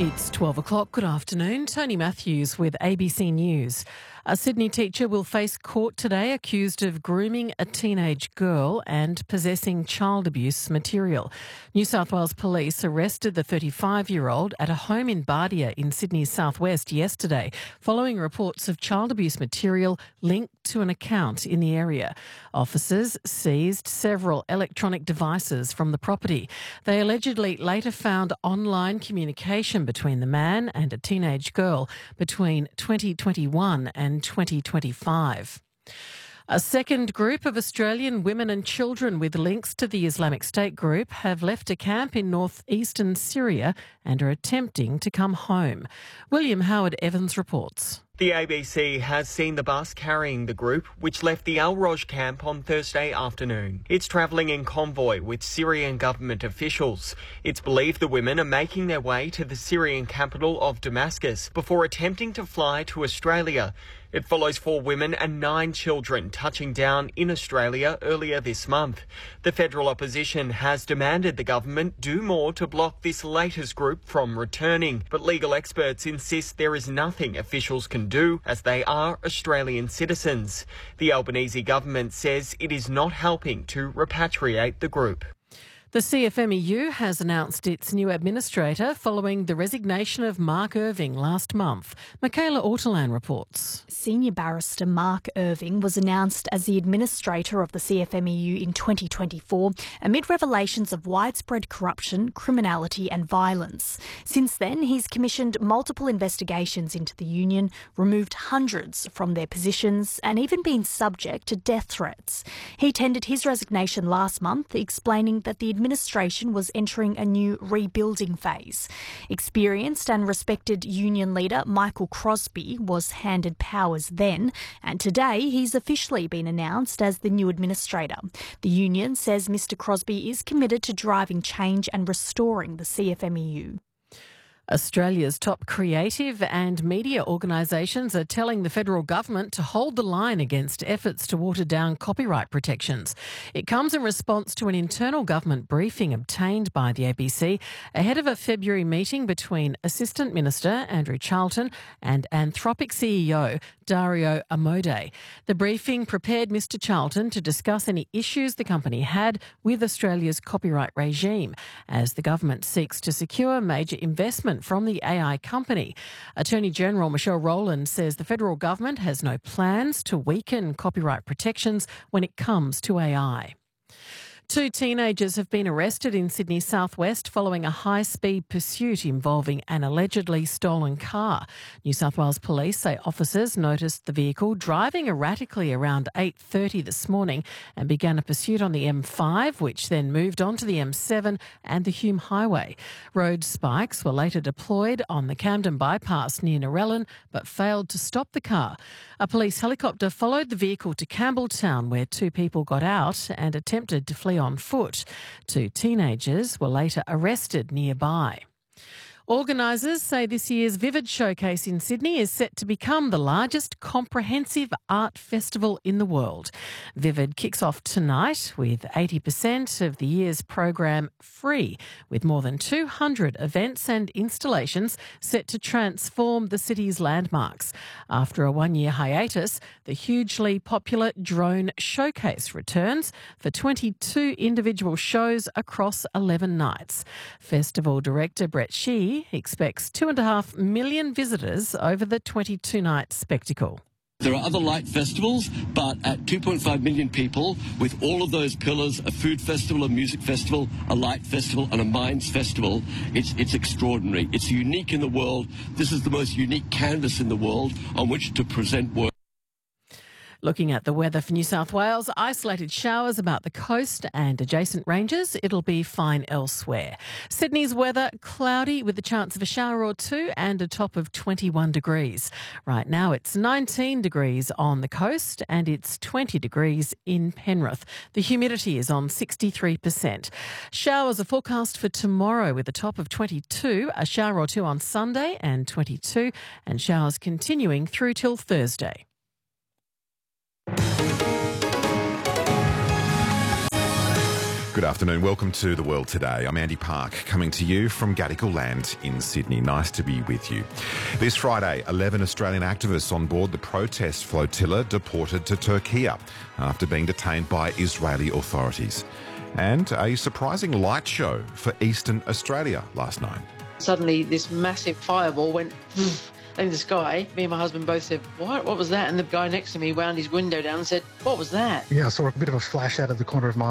It's 12 o'clock. Good afternoon. Tony Matthews with ABC News. A Sydney teacher will face court today accused of grooming a teenage girl and possessing child abuse material. New South Wales Police arrested the 35-year-old at a home in Bardia in Sydney's southwest yesterday, following reports of child abuse material linked to an account in the area. Officers seized several electronic devices from the property. They allegedly later found online communication between the man and a teenage girl between 2021 and 2025. A second group of Australian women and children with links to the Islamic State group have left a camp in northeastern Syria and are attempting to come home. William Howard Evans reports. The ABC has seen the bus carrying the group, which left the Al Roj camp on Thursday afternoon. It's travelling in convoy with Syrian government officials. It's believed the women are making their way to the Syrian capital of Damascus before attempting to fly to Australia. It follows 4 women and 9 children touching down in Australia earlier this month. The federal opposition has demanded the government do more to block this latest group from returning, but legal experts insist there is nothing officials can do as they are Australian citizens. The Albanese government says it is not helping to repatriate the group. The CFMEU has announced its new administrator following the resignation of Mark Irving last month. Michaela Ortolan reports. Senior Barrister Mark Irving was announced as the administrator of the CFMEU in 2024 amid revelations of widespread corruption, criminality and violence. Since then, he's commissioned multiple investigations into the union, removed hundreds from their positions and even been subject to death threats. He tendered his resignation last month, explaining that the administration was entering a new rebuilding phase. Experienced and respected union leader Michael Crosbie was handed powers then, and today he's officially been announced as the new administrator. The union says Mr Crosbie is committed to driving change and restoring the CFMEU. Australia's top creative and media organisations are telling the federal government to hold the line against efforts to water down copyright protections. It comes in response to an internal government briefing obtained by the ABC ahead of a February meeting between Assistant Minister Andrew Charlton and Anthropic CEO Dario Amodei. The briefing prepared Mr Charlton to discuss any issues the company had with Australia's copyright regime as the government seeks to secure major investment from the AI company. Attorney General Michelle Rowland says the federal government has no plans to weaken copyright protections when it comes to AI. 2 teenagers have been arrested in Sydney's southwest following a high-speed pursuit involving an allegedly stolen car. New South Wales Police say officers noticed the vehicle driving erratically around 8:30 this morning and began a pursuit on the M5, which then moved on to the M7 and the Hume Highway. Road spikes were later deployed on the Camden bypass near Narellan but failed to stop the car. A police helicopter followed the vehicle to Campbelltown, where 2 people got out and attempted to flee on foot. 2 teenagers were later arrested nearby. Organisers say this year's Vivid Showcase in Sydney is set to become the largest comprehensive art festival in the world. Vivid kicks off tonight with 80% of the year's program free, with more than 200 events and installations set to transform the city's landmarks. After a 1-year hiatus, the hugely popular Drone Showcase returns for 22 individual shows across 11 nights. Festival director Brett Shee expects 2.5 million visitors over the 22-night spectacle. There are other light festivals, but at 2.5 million people, with all of those pillars, a food festival, a music festival, a light festival and a mines festival, it's extraordinary. It's unique in the world. This is the most unique canvas in the world on which to present work. Looking at the weather for New South Wales, isolated showers about the coast and adjacent ranges. It'll be fine elsewhere. Sydney's weather, cloudy with the chance of a shower or 2 and a top of 21 degrees. Right now it's 19 degrees on the coast and it's 20 degrees in Penrith. The humidity is on 63%. Showers are forecast for tomorrow with a top of 22, a shower or 2 on Sunday and 22, and showers continuing through till Thursday. Good afternoon. Welcome to The World Today. I'm Andy Park, coming to you from Gadigal Land in Sydney. Nice to be with you. This Friday, 11 Australian activists on board the protest flotilla deported to Turkey after being detained by Israeli authorities. And a surprising light show for Eastern Australia last night. Suddenly, this massive fireball went in the sky. Me and my husband both said, "What? What was that?" And the guy next to me wound his window down and said, "What was that?" Yeah, I saw a bit of a flash out of the corner of my